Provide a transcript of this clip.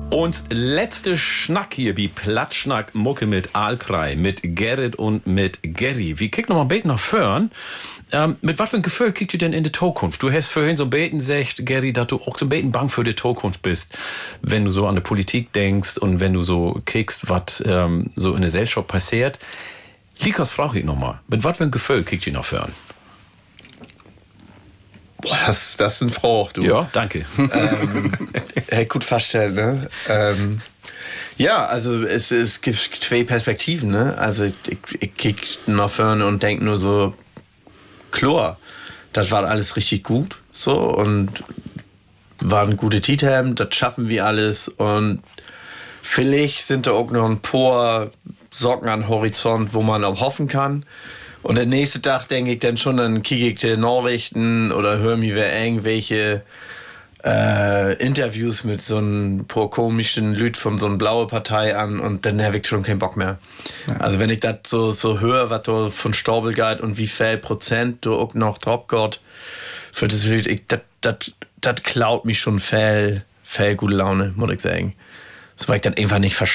Und letzte Schnack hier, wie Plattschnack Mucke mit Aalkrei, mit Gerrit und mit Gary. Wir kicken noch mal ein bisschen nach vorn. Mit was für ein Gefühl kriegst du denn in die Zukunft? Du hast vorhin so ein bisschen gesagt, Gary, dass du auch so ein bisschen bang für die Zukunft bist, wenn du so an die Politik denkst und wenn du so kickst, was so in der Gesellschaft passiert. Likas, frage ich noch mal, mit was für ein Gefühl kriegst du nach vorn? Boah, das ist ein Frage, du. Ja, danke. Gut feststellen, ne? Ja, also es gibt zwei Perspektiven, ne? Also ich kick nach vorne und denk nur so, klar, das war alles richtig gut, so, und waren gute Titel, das schaffen wir alles, und vielleicht sind da auch noch ein paar Socken an Horizont, wo man auch hoffen kann. Und der nächste Tag denke ich dann schon, dann kicke ich die Nachrichten oder höre mir irgendwelche Interviews mit so ein paar komischen Lüd von so einer blauen Partei an, und dann habe ich schon keinen Bock mehr. Ja. Also wenn ich das so höre, was da von Staubel geht und wie viel Prozent da auch noch drauf geht, für das Lüd, das klaut mich schon viel gute Laune, muss ich sagen. So, weil ich das einfach nicht verstehe.